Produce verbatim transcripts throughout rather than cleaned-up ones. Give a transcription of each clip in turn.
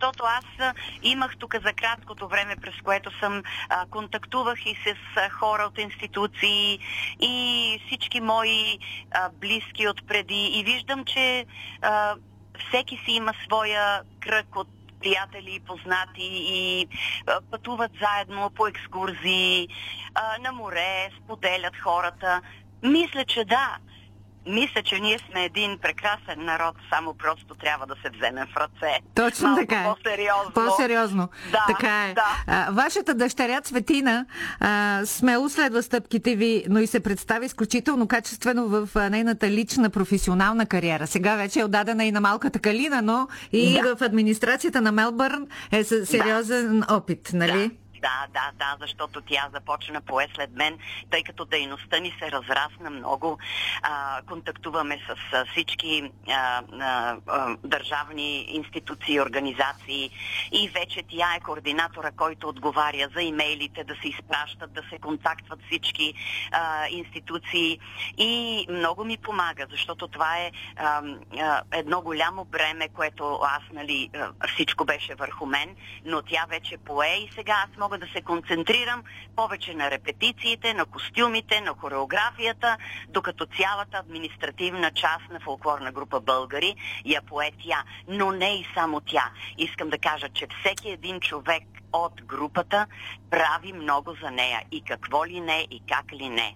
защото аз а, имах тук за краткото време, през което съм а, контактувах и с а, хора от институции и всички мои а, близки отпреди и виждам, че а, всеки си има своя кръг от приятели, познати и а, пътуват заедно по екскурзии, а, на море, споделят хората. Мисля, че да. Мисля, че ние сме един прекрасен народ, само просто трябва да се вземем в ръце. Точно малко така е. По-сериозно. По-сериозно. Да, така е. Да. А, вашата дъщеря Цветина а, смело следва стъпките ви, но и се представи изключително качествено в а, нейната лична професионална кариера. Сега вече е отдадена и на малката Калина, но и да. в администрацията на Мелбърн е със сериозен да. опит, нали? Да. Да, да, да, защото тя започна пое след мен, тъй като дейността ни се разрасна много. А, контактуваме с а, всички а, а, а, държавни институции, организации и вече тя е координатора, който отговаря за имейлите, да се изпращат, да се контактват всички а, институции и много ми помага, защото това е а, а, едно голямо бреме, което аз, нали, всичко беше върху мен, но тя вече пое и сега аз мога да се концентрирам повече на репетициите, на костюмите, на хореографията, докато цялата административна част на фолклорна група Българи я пое тя. Но не и само тя. Искам да кажа, че всеки един човек от групата прави много за нея. И какво ли не, и как ли не.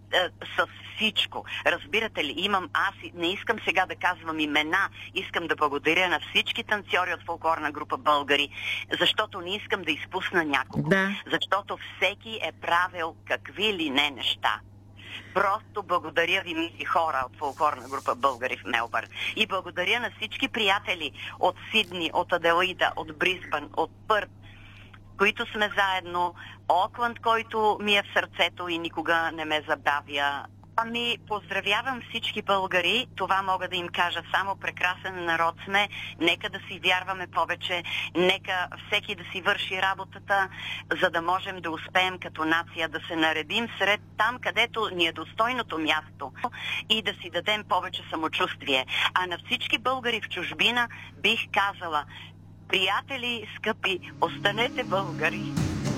С всичко. Разбирате ли, имам аз, не искам сега да казвам имена, искам да благодаря на всички танцори от фолклорна група Българи, защото не искам да изпусна някого. Да. Защото всеки е правил какви ли не неща. Просто благодаря ви, мили хора от фолклорна група Българи в Мелбърн. И благодаря на всички приятели от Сидни, от Аделаида, от Бризбън, от Пърт, които сме заедно, Окланд, който ми е в сърцето и никога не ме забравя. Ами, поздравявам всички българи, това мога да им кажа, само прекрасен народ сме, нека да си вярваме повече, нека всеки да си върши работата, за да можем да успеем като нация да се наредим сред там, където ни е достойното място и да си дадем повече самочувствие. А на всички българи в чужбина бих казала: приятели, скъпи, останете българи!